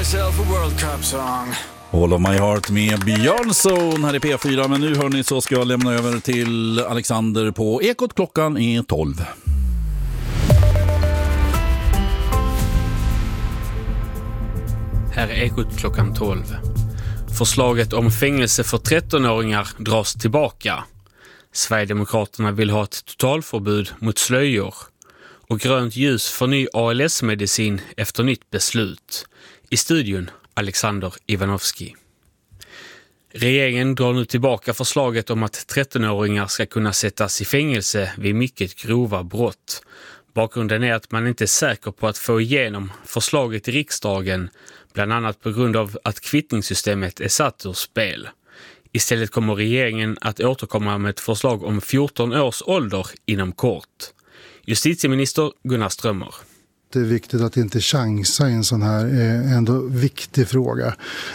yourself a World Cup song. All of my heart med Björnson här i P4. Men nu hörni så ska jag lämna över till Alexander på Ekot. Klockan är 12. Här är Ekot klockan 12. Förslaget om fängelse för 13-åringar dras tillbaka. Sverigedemokraterna vill ha ett totalförbud mot slöjor. Och grönt ljus för ny ALS-medicin efter nytt beslut. I studion Alexander Ivanovski. Regeringen drar nu tillbaka förslaget om att 13-åringar ska kunna sättas i fängelse vid mycket grova brott. Bakgrunden är att man inte är säker på att få igenom förslaget i riksdagen, bland annat på grund av att kvittningssystemet är satt ur spel. Istället kommer regeringen att återkomma med ett förslag om 14 års ålder inom kort. Justitieminister Gunnar Strömmer. Det är viktigt att inte chansa i en sån här ändå viktig fråga.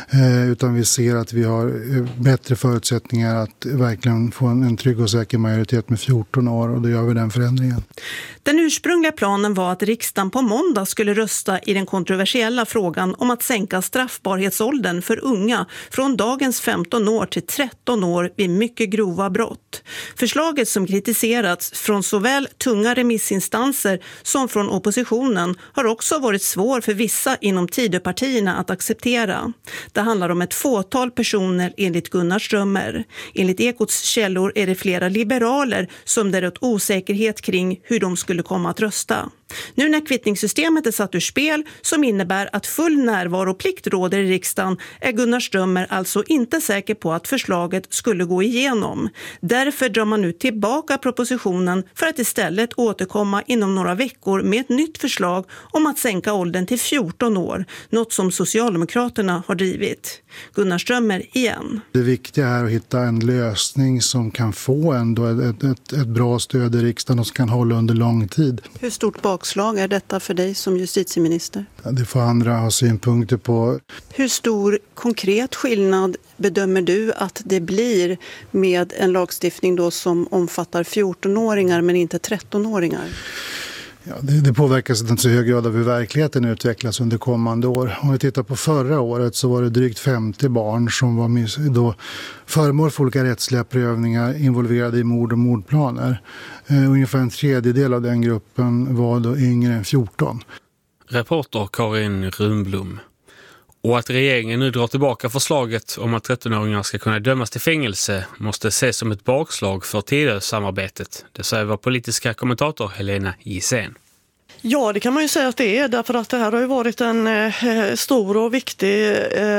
Utan vi ser att vi har bättre förutsättningar att verkligen få en trygg och säker majoritet med 14 år, och då gör vi den förändringen. Den ursprungliga planen var att riksdagen på måndag skulle rösta i den kontroversiella frågan om att sänka straffbarhetsåldern för unga från dagens 15 år till 13 år vid mycket grova brott. Förslaget, som kritiserats från såväl tunga remissinstanser som från oppositionen, har också varit svår för vissa inom Tidöpartierna att acceptera. Det handlar om ett fåtal personer enligt Gunnar Strömmer. Enligt Ekots källor är det flera liberaler som där åt osäkerhet kring hur de skulle komma att rösta. Nu när kvittningssystemet är satt ur spel, som innebär att full närvaroplikt råder i riksdagen, är Gunnar Strömmer alltså inte säker på att förslaget skulle gå igenom. Därför drar man nu tillbaka propositionen för att istället återkomma inom några veckor med ett nytt förslag om att sänka åldern till 14 år, något som Socialdemokraterna har drivit. Gunnar Strömmer igen. Det viktiga är att hitta en lösning som kan få ändå ett bra stöd i riksdagen och som kan hålla under lång tid. Hur stort bakslag är detta för dig som justitieminister? Det får andra ha synpunkter på. Hur stor konkret skillnad bedömer du att det blir med en lagstiftning då som omfattar 14-åringar men inte 13-åringar? Ja, det påverkas inte så hög grad av hur verkligheten utvecklas under kommande år. Om vi tittar på förra året så var det drygt 50 barn som var då föremål för olika rättsliga prövningar involverade i mord och mordplaner. Ungefär en tredjedel av den gruppen var då yngre än 14. Reporter Karin Runblom. Och att regeringen nu drar tillbaka förslaget om att 13-åringar ska kunna dömas till fängelse måste ses som ett bakslag för Tidösamarbetet. Det säger vår politiska kommentator Helena Gissén. Ja, det kan man ju säga att det är, därför att det här har ju varit en stor och viktig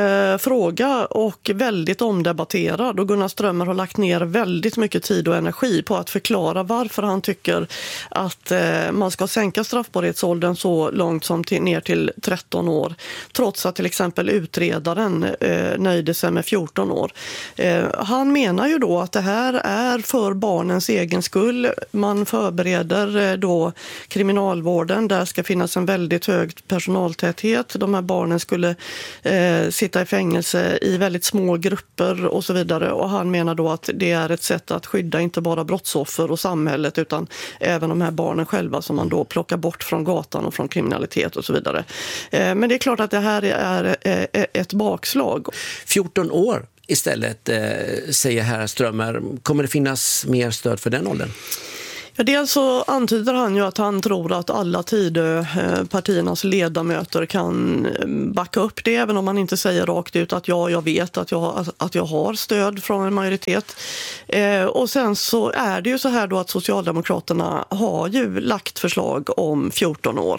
fråga och väldigt omdebatterad, och Gunnar Strömmer har lagt ner väldigt mycket tid och energi på att förklara varför han tycker att man ska sänka straffbarhetsåldern så långt som ner till 13 år, trots att till exempel utredaren nöjde sig med 14 år. Han menar ju då att det här är för barnens egen skull. Man förbereder då kriminalvården. Där ska finnas en väldigt hög personaltäthet. De här barnen skulle sitta i fängelse i väldigt små grupper och så vidare. Och han menar då att det är ett sätt att skydda inte bara brottsoffer och samhället utan även de här barnen själva som man då plockar bort från gatan och från kriminalitet och så vidare. Men det är klart att det här är ett bakslag. 14 år istället, säger herr Strömmer. Kommer det finnas mer stöd för den åldern? Ja, dels så antyder han ju att han tror att alla Tidöpartiernas ledamöter kan backa upp det, även om man inte säger rakt ut att ja, jag vet att jag har stöd från en majoritet. Och sen så är det ju så här då att Socialdemokraterna har ju lagt förslag om 14 år.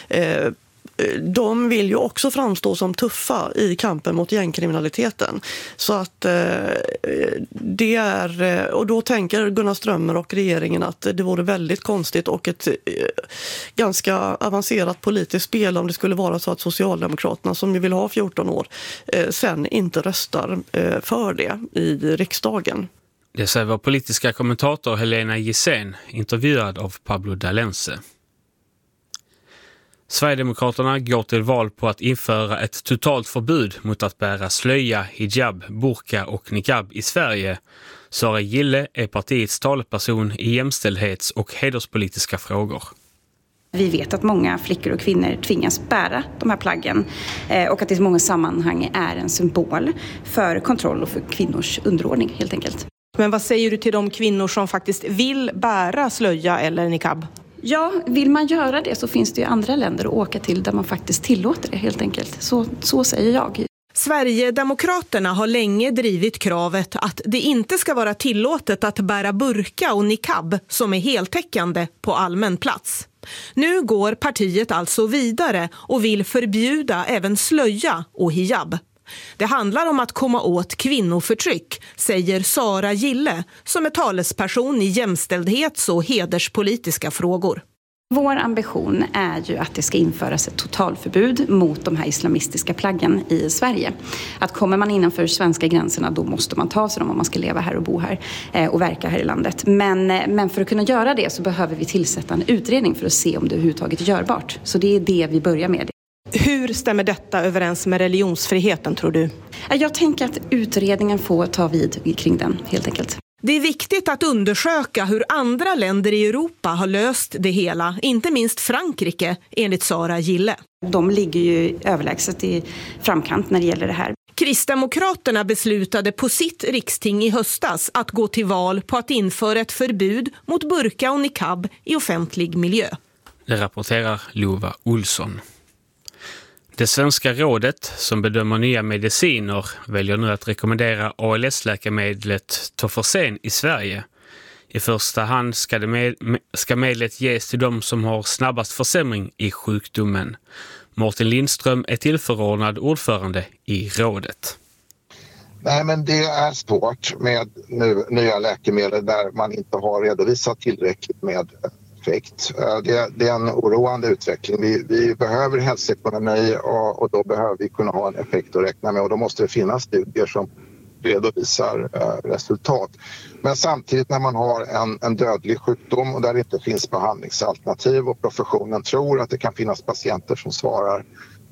De vill ju också framstå som tuffa i kampen mot gängkriminaliteten. Så att det är, och då tänker Gunnar Strömmer och regeringen att det vore väldigt konstigt och ett ganska avancerat politiskt spel om det skulle vara så att Socialdemokraterna, som ju vill ha 14 år, sen inte röstar för det i riksdagen. Det säger vår politiska kommentator Helena Gissén, intervjuad av Pablo Dalense. Sverigedemokraterna går till val på att införa ett totalt förbud mot att bära slöja, hijab, burka och niqab i Sverige. Sara Gille är partiets talesperson i jämställdhets- och hederspolitiska frågor. Vi vet att många flickor och kvinnor tvingas bära de här plaggen och att det i många sammanhang är en symbol för kontroll och för kvinnors underordning helt enkelt. Men vad säger du till de kvinnor som faktiskt vill bära slöja eller niqab? Ja, vill man göra det så finns det ju andra länder att åka till där man faktiskt tillåter det helt enkelt. Så säger jag. Sverigedemokraterna har länge drivit kravet att det inte ska vara tillåtet att bära burka och niqab som är heltäckande på allmän plats. Nu går partiet alltså vidare och vill förbjuda även slöja och hijab. Det handlar om att komma åt kvinnoförtryck, säger Sara Gille som är talesperson i jämställdhets- och hederspolitiska frågor. Vår ambition är ju att det ska införas ett totalförbud mot de här islamistiska plaggen i Sverige. Att kommer man innanför svenska gränserna då måste man ta sig dem om man ska leva här och bo här och verka här i landet. Men för att kunna göra det så behöver vi tillsätta en utredning för att se om det överhuvudtaget är görbart. Så det är det vi börjar med. Hur stämmer detta överens med religionsfriheten tror du? Jag tänker att utredningen får ta vid kring den helt enkelt. Det är viktigt att undersöka hur andra länder i Europa har löst det hela, inte minst Frankrike, enligt Sara Gille. De ligger ju överlägset i framkant när det gäller det här. Kristdemokraterna beslutade på sitt riksting i höstas att gå till val på att införa ett förbud mot burka och niqab i offentlig miljö. Det rapporterar Lova Olsson. Det svenska rådet som bedömer nya mediciner väljer nu att rekommendera ALS-läkemedlet Tofersen i Sverige. I första hand ska medlet ges till de som har snabbast försämring i sjukdomen. Martin Lindström är tillförordnad ordförande i rådet. Nej, men det är svårt med nya läkemedel där man inte har redovisat tillräckligt med effekt. Det är en oroande utveckling. Vi behöver hälsoekonomi och då behöver vi kunna ha en effekt att räkna med och då måste det finnas studier som redovisar resultat. Men samtidigt när man har en dödlig sjukdom och där det inte finns behandlingsalternativ och professionen tror att det kan finnas patienter som svarar,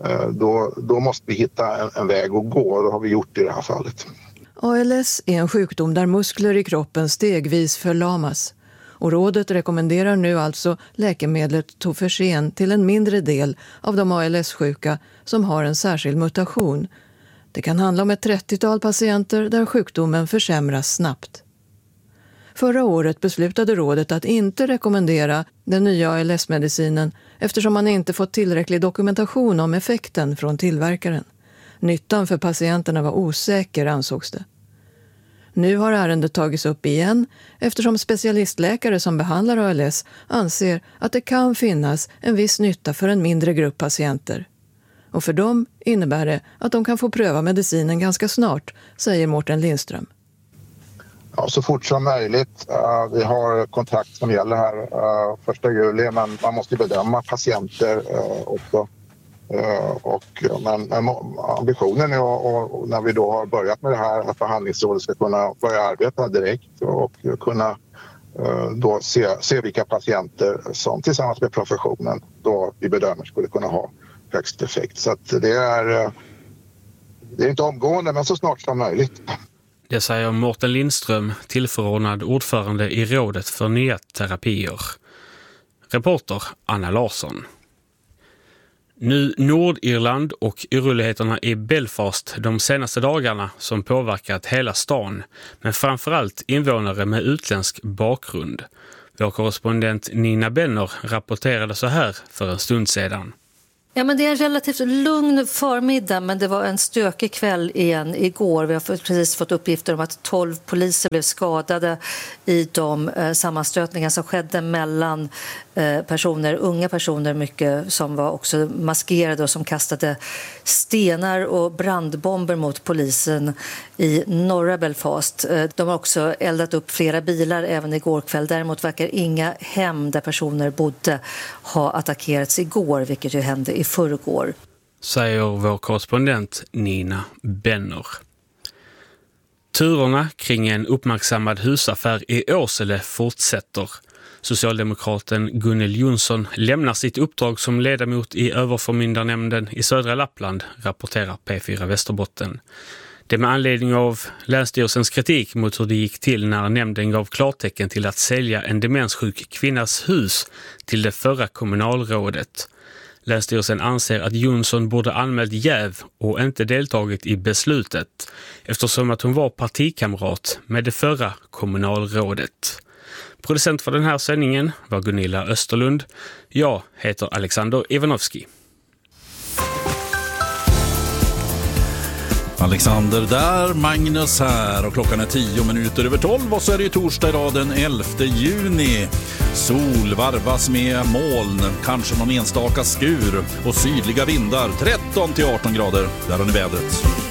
då måste vi hitta en väg att gå och det har vi gjort i det här fallet. ALS är en sjukdom där muskler i kroppen stegvis förlamas. Och rådet rekommenderar nu alltså läkemedlet Tofersen till en mindre del av de ALS-sjuka som har en särskild mutation. Det kan handla om ett 30-tal patienter där sjukdomen försämras snabbt. Förra året beslutade rådet att inte rekommendera den nya ALS-medicinen eftersom man inte fått tillräcklig dokumentation om effekten från tillverkaren. Nyttan för patienterna var osäker, ansågs det. Nu har ärendet tagits upp igen eftersom specialistläkare som behandlar ALS anser att det kan finnas en viss nytta för en mindre grupp patienter. Och för dem innebär det att de kan få pröva medicinen ganska snart, säger Martin Lindström. Ja, så fort som möjligt. Vi har kontrakt som gäller här 1 juli men man måste bedöma patienter också. Men ambitionen är och när vi då har börjat med det här att behandlingsrådet ska kunna börja arbeta direkt och kunna då se vilka patienter som tillsammans med professionen då vi bedömer skulle kunna ha högst effekt. Så att det är inte omgående men så snart som möjligt. Det säger Martin Lindström, tillförordnad ordförande i rådet för nya terapier. Reporter Anna Larsson. Nu Nordirland och oroligheterna i Belfast de senaste dagarna som påverkat hela stan, men framförallt invånare med utländsk bakgrund. Vår korrespondent Nina Benner rapporterade så här för en stund sedan. Ja, men det är en relativt lugn förmiddag, men det var en stökig kväll igen igår. Vi har precis fått uppgifter om att 12 poliser blev skadade i de sammanstötningar som skedde mellan unga personer mycket som var också maskerade och som kastade stenar och brandbomber mot polisen i norra Belfast. De har också eldat upp flera bilar även igår kväll. Däremot verkar inga hem där personer bodde ha attackerats igår, vilket ju hände i förrgår. Säger vår korrespondent Nina Benner. Turerna kring en uppmärksammad husaffär i Åsele fortsätter. Socialdemokraten Gunnel Jonsson lämnar sitt uppdrag som ledamot i överförmyndarnämnden i södra Lappland, rapporterar P4 Västerbotten. Det är med anledning av Länsstyrelsens kritik mot hur det gick till när nämnden gav klartecken till att sälja en demenssjuk kvinnas hus till det förra kommunalrådet. Länsstyrelsen anser att Jonsson borde anmält jäv och inte deltagit i beslutet eftersom att hon var partikamrat med det förra kommunalrådet. Producent för den här sändningen var Gunilla Österlund. Jag heter Alexander Ivanovski. Alexander där, Magnus här och klockan är 10:10 och så är det ju torsdag idag den 11 juni. Sol varvas med moln, kanske någon enstaka skur och sydliga vindar, 13 till 18 grader. Där har ni vädret.